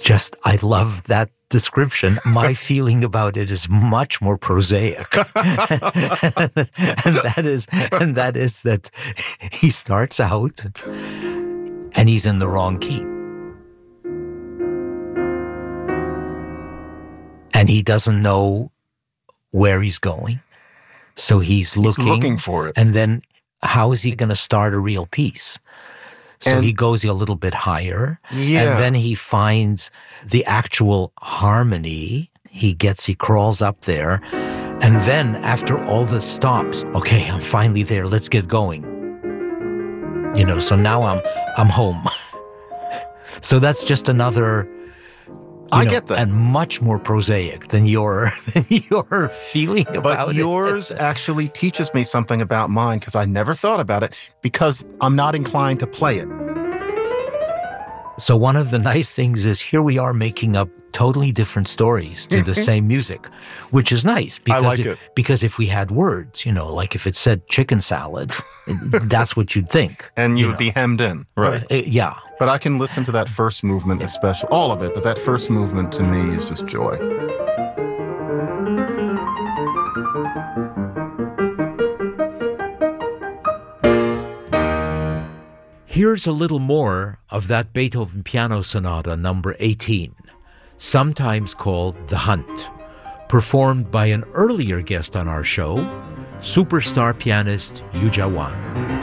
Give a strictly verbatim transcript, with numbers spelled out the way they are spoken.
just, I love that description. My feeling about it is much more prosaic. and that is, and that is that he starts out and he's in the wrong key. And he doesn't know where he's going. So he's looking, he's looking for it. And then how is he going to start a real piece? So and, he goes a little bit higher. Yeah. And then he finds the actual harmony. He gets, he crawls up there. And then after all this stops, okay, I'm finally there. Let's get going. You know, so now I'm, I'm home. So that's just another... I know, get that. And much more prosaic than your than your feeling about it. But yours actually teaches me something about mine, because I never thought about it, because I'm not inclined to play it. So one of the nice things is here we are making up totally different stories to the same music, which is nice. Because I like if, it. Because if we had words, you know, like if it said chicken salad, that's what you'd think. And you'd you know. be hemmed in. Right. Uh, yeah. But I can listen to that first movement, especially, all of it, but that first movement to me is just joy. Here's a little more of that Beethoven Piano Sonata number eighteen, sometimes called The Hunt, performed by an earlier guest on our show, superstar pianist Yu Jawan.